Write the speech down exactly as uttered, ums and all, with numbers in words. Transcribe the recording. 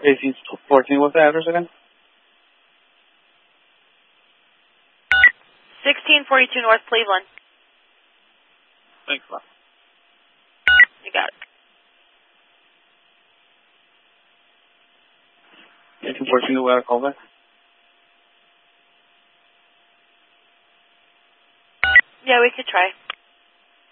eighteen fourteen, what's the address again? sixteen forty-two North Cleveland. Thanks a lot. You got it. eighteen fourteen, do we have a call back? Yeah, we could try.